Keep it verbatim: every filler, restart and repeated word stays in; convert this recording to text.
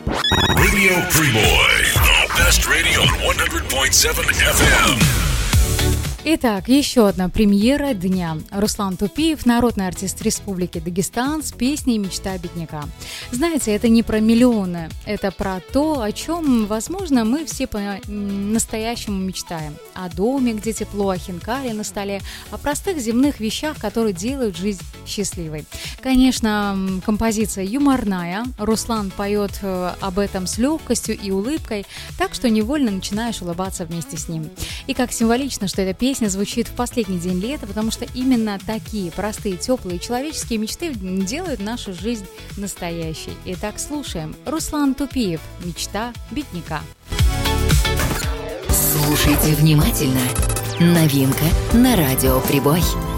Radio Primoy, the best radio on one hundred point seven эф эм. Итак, еще одна премьера дня. Руслан Тупиев, народный артист Республики Дагестан с песней «Мечта бедняка». Знаете, это не про миллионы, это про то, о чем, возможно, мы все по-настоящему мечтаем. О доме, где тепло, о хинкале на столе, о простых земных вещах, которые делают жизнь счастливой. Конечно, композиция юморная, Руслан поет об этом с легкостью и улыбкой, так что невольно начинаешь улыбаться вместе с ним. И как символично, что эта песня Песня звучит в последний день лета, потому что именно такие простые, теплые человеческие мечты делают нашу жизнь настоящей. Итак, слушаем. Руслан Тупиев. «Мечта бедняка». Слушайте внимательно. Новинка на радио Прибой.